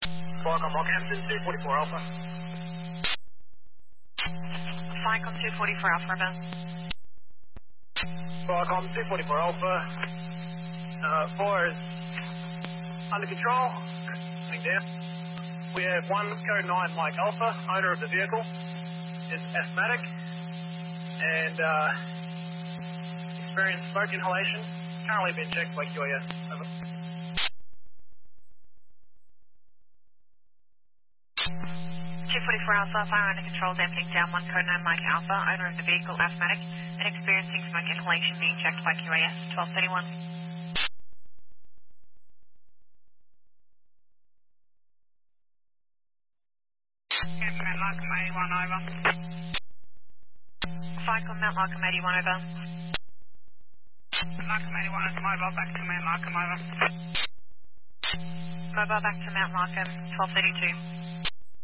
Qualcomm Rockhampton, 244 Alpha. Falcon 244 Alpha, Rebel. Qualcomm 244 Alpha. 4 is under control. Coming down. We have 1 code 9 Mike Alpha, owner of the vehicle, is asthmatic and experienced smoke inhalation. Currently being checked by QAS. Over. 244 Alpha, fire under control, damping down 1 code 9 Mike Alpha, owner of the vehicle, asthmatic, and experiencing smoke inhalation being checked by QAS, 1231. Mount Larkham 81 over. Falcon Mount Larkham 81 over. Larkham 81 is mobile back to Mount Larkham over. Mobile back to Mount Larkham, 1232.